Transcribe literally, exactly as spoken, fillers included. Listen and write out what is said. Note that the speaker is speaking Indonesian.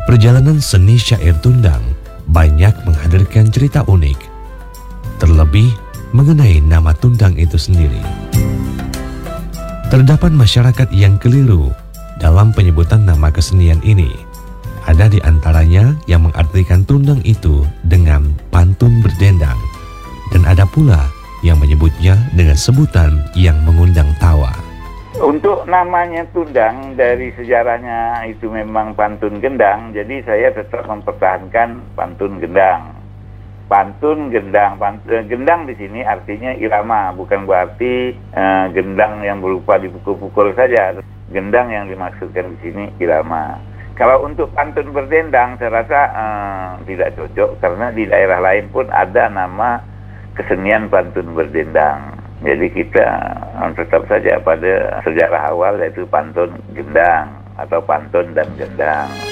Perjalanan seni syair Tundang banyak menghadirkan cerita unik, terlebih mengenai nama Tundang itu sendiri. Terdapat masyarakat yang keliru dalam penyebutan nama kesenian ini. Ada di antaranya yang mengartikan Tundang itu dengan pantun berdendang, dan ada pula yang menyebutnya dengan sebutan yang mengundang tawa. Untuk namanya Tundang, dari sejarahnya itu memang pantun gendang, jadi saya tetap mempertahankan pantun gendang. Pantun gendang, pantun, gendang di sini artinya irama, bukan berarti uh, gendang yang berupa dipukul-pukul saja. Gendang yang dimaksudkan di sini irama. Kalau untuk pantun berdendang, saya rasa uh, tidak cocok karena di daerah lain pun ada nama kesenian pantun berdendang. Jadi kita tetap saja pada sejarah awal, yaitu pantun gendang atau pantun dan gendang.